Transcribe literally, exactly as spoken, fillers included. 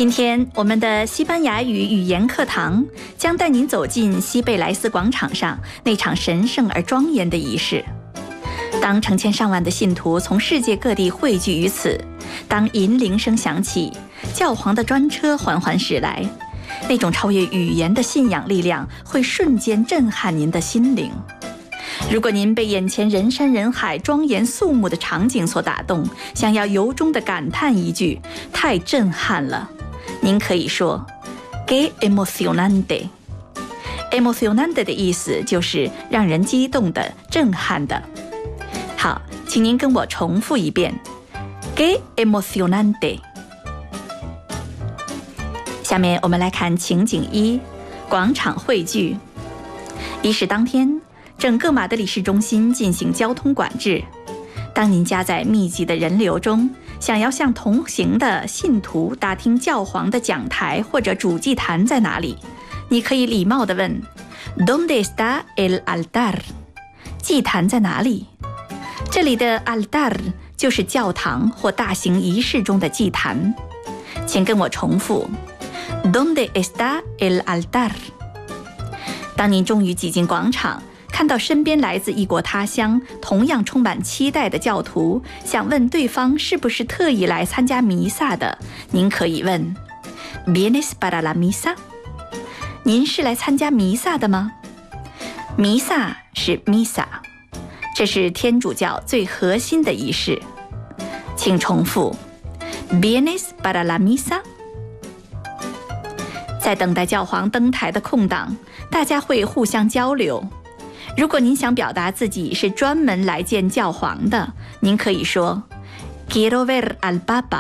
今天我们的西班牙语语言课堂将带您走进西贝莱斯广场上那场神圣而庄严的仪式。当成千上万的信徒从世界各地汇聚于此，当银铃声响起，教皇的专车缓缓驶来，那种超越语言的信仰力量会瞬间震撼您的心灵。如果您被眼前人山人海、庄严肃穆的场景所打动，想要由衷地感叹一句“太震撼了”，您可以说 “Qué emocionante”。emocionante 的意思就是让人激动的、震撼的。好，请您跟我重复一遍 “Qué emocionante”。下面我们来看情景一：广场汇聚。仪式当天，整个马德里市中心进行交通管制。当您夹在密集的人流中，想要向同行的信徒打听教皇的讲台或者主祭坛在哪里，你可以礼貌地问 ¿Dónde está el altar？ 祭坛在哪里？这里的 altar 就是教堂或大型仪式中的祭坛。请跟我重复 ¿Dónde está el altar？ 当您终于挤进广场，看到身边来自异国他乡、同样充满期待的教徒，想问对方是不是特意来参加弥撒的，您可以问 ¿Vienes para la misa？ 您是来参加弥撒的吗？弥撒是 misa， 这是天主教最核心的仪式。请重复 ¿Vienes para la misa？ 在等待教皇登台的空档，大家会互相交流。如果您想表达自己是专门来见教皇的，您可以说 Quiero ver al Papa。